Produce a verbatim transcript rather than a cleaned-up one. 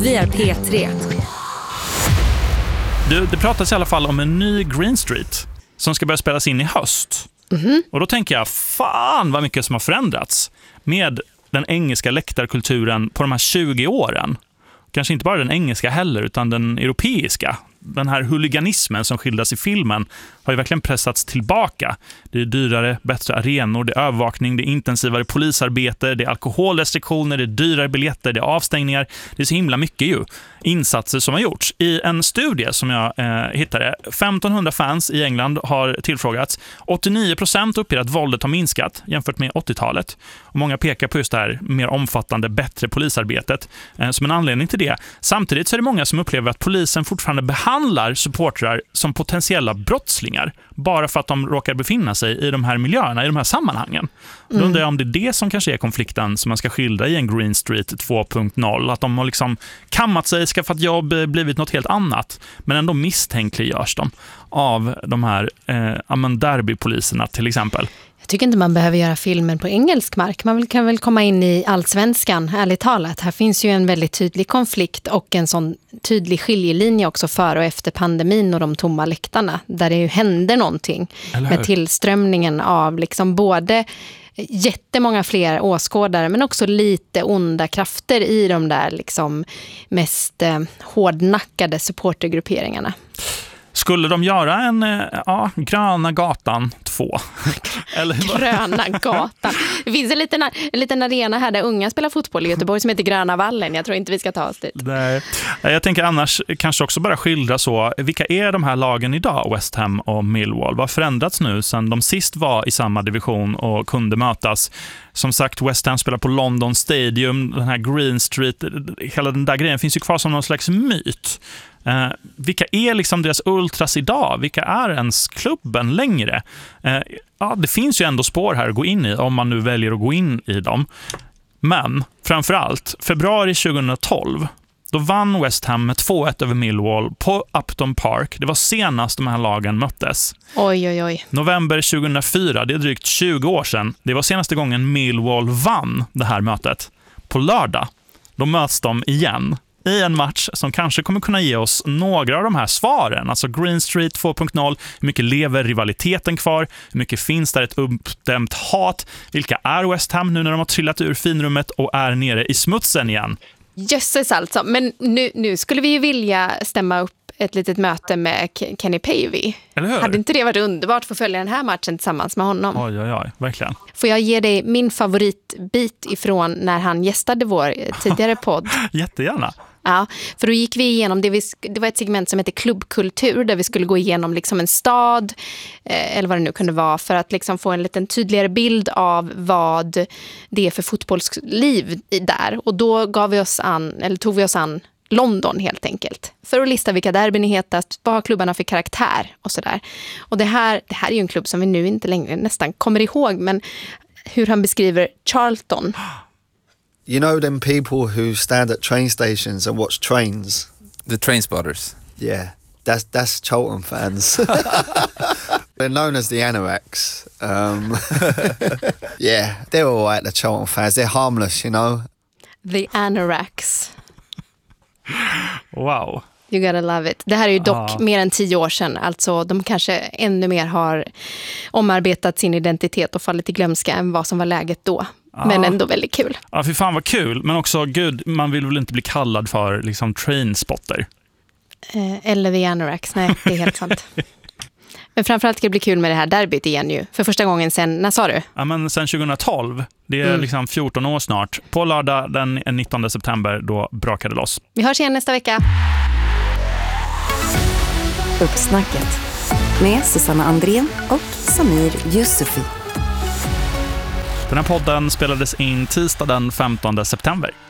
Vi är P tre. Du, det pratas i alla fall om en ny Green Street som ska börja spelas in i höst. Mm-hmm. Och då tänker jag, fan vad mycket som har förändrats med den engelska läktarkulturen på de här tjugo åren. Kanske inte bara den engelska heller, utan den europeiska. Den här huliganismen som skildras i filmen har ju verkligen pressats tillbaka. Det är dyrare, bättre arenor, det är övervakning, det är intensivare polisarbete, det är alkoholrestriktioner, det är dyrare biljetter, det är avstängningar. Det är så himla mycket ju insatser som har gjorts. I en studie som jag eh, hittade, femtonhundra fans i England har tillfrågats. åttionio procent uppger att våldet har minskat jämfört med åttiotalet. Och många pekar på just det här mer omfattande, bättre polisarbetet eh, som en anledning till det. Samtidigt så är det många som upplever att polisen fortfarande behandlar supportrar som potentiella brottslingar bara för att de råkar befinna sig i de här miljöerna, i de här sammanhangen. Mm. Då undrar jag om det är det som kanske är konflikten som man ska skildra i en Green Street två punkt noll. Att de har liksom kammat sig, skaffat jobb, blivit något helt annat. Men ändå misstänkliggörs de av de här eh, derbypoliserna till exempel. Jag tycker inte man behöver göra filmen på engelsk mark. Man kan väl komma in i allsvenskan, ärligt talat. Här finns ju en väldigt tydlig konflikt och en sån tydlig skiljelinje också före och efter pandemin och de tomma läktarna. Där det ju händer någonting med tillströmningen av liksom både jättemånga fler åskådare men också lite onda krafter i de där liksom mest eh, hårdnackade supportergrupperingarna. Skulle de göra en ja, Gröna gatan två? Eller Gröna gatan. Det finns en liten, en liten arena här där unga spelar fotboll i Göteborg som heter Gröna vallen. Jag tror inte vi ska ta oss dit. Nej. Jag tänker annars kanske också bara skildra så. Vilka är de här lagen idag? West Ham och Millwall. Vad har förändrats nu sedan de sist var i samma division och kunde mötas? Som sagt, West Ham spelar på London Stadium. Den här Green Street, hela den där grejen finns ju kvar som någon slags myt. Eh, vilka är liksom deras ultras idag? Vilka är ens klubben längre? Eh, ja, det finns ju ändå spår här att gå in i om man nu väljer att gå in i dem. Men framförallt, februari tjugohundratolv, då vann West Ham med två ett över Millwall på Upton Park. Det var senast de här lagen möttes. Oj, oj, oj. November tjugohundrafyra, det är drygt tjugo år sedan. Det var senaste gången Millwall vann det här mötet. På lördag, då möts de igen i en match som kanske kommer kunna ge oss några av de här svaren. Alltså Green Street två punkt noll, hur mycket lever rivaliteten kvar? Hur mycket finns där ett uppdämt hat? Vilka är West Ham nu när de har trillat ur finrummet och är nere i smutsen igen? Jösses alltså, men nu, nu skulle vi ju vilja stämma upp ett litet möte med Kenny Pavey. Eller hur? Hade inte det varit underbart att få följa den här matchen tillsammans med honom? Oj, oj, oj, verkligen. Får jag ge dig min favoritbit ifrån när han gästade vår tidigare podd? Jättegärna. Ja, för då gick vi igenom, det, vi, det var ett segment som heter klubbkultur där vi skulle gå igenom liksom en stad eh, eller vad det nu kunde vara för att liksom få en liten tydligare bild av vad det är för fotbollsliv där. Och då gav vi oss an, eller tog vi oss an London helt enkelt. För att lista vilka derbyn heter, vad har klubbarna för karaktär och sådär. Och det här, det här är ju en klubb som vi nu inte längre nästan kommer ihåg, men hur han beskriver Charlton. You know them people who stand at train stations and watch trains? The train spotters. Yeah, that's that's Charlton fans. They're known as the Anoraks. Um, yeah, they're all right, the Charlton fans. They're harmless, you know. The Anoraks. Wow. You gotta love it. Det här är ju dock ah. mer än tio år sedan. Alltså de kanske ännu mer har omarbetat sin identitet och fallit i glömska än vad som var läget då. Ah. Men ändå väldigt kul. Ja, för fan vad kul. Men också, gud, man vill väl inte bli kallad för liksom trainspotter. Eh, eller the Anoraks, nej, det är helt sant. Men framförallt ska det bli kul med det här derbyt igen ju. För första gången sen, när sa du? Ja, men sen tjugohundratolv. Det är mm. liksom fjorton år snart. På lördag den nittonde september, då brakade det loss. Vi hörs igen nästa vecka. Uppsnacket med Susanna Andrén och Samir Yusufi. Den här podden spelades in tisdag den femtonde september.